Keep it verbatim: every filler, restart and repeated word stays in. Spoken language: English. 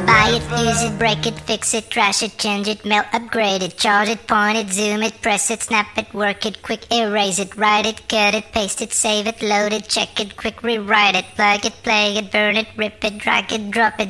Buy it, use it, break it, fix it, trash it, change it, mail, upgrade it, charge it, point it, zoom it, press it, snap it, work it, quick erase it, write it, cut it, paste it, save it, load it, check it, quick rewrite it, plug it, play it, burn it, rip it, drag it, drop it,